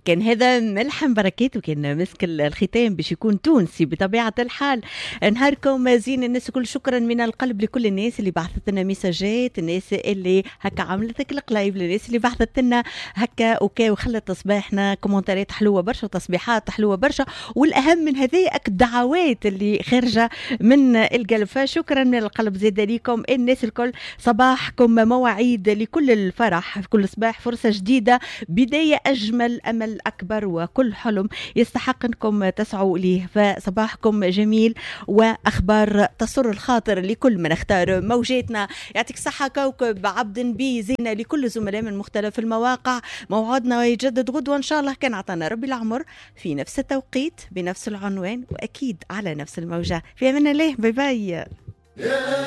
كان هذا ملحم بركات، وكان مسك الختام باش يكون تونسي بطبيعة الحال. نهاركم زين الناس الكل، شكرا من القلب لكل الناس اللي بعثت لنا مساجات، الناس اللي هكا عملتك القلايب، الناس اللي بعثت لنا هكا اوكي وخلت تصبيحنا كومنتاريات حلوة برشا وتصبيحات حلوة برشا، والأهم من هذه الدعوات اللي خارجة من القلب. فشكرا من القلب زيد ليكم الناس الكل، صباحكم مواعيد لكل الفرح، في كل صباح فرصة جديدة، بداية أجمل، أمل أكبر، وكل حلم يستحق أنكم تسعوا إليه. فصباحكم جميل وأخبار تسر الخاطر لكل من اختار موجاتنا. يعطيك صحة كوكب عبد بي زينة لكل زملاء من مختلف المواقع. موعدنا يجدد غدوة إن شاء الله، كان عطانا ربي العمر في نفس التوقيت بنفس العنوان وأكيد على نفس الموجة. في أمان الله، باي باي.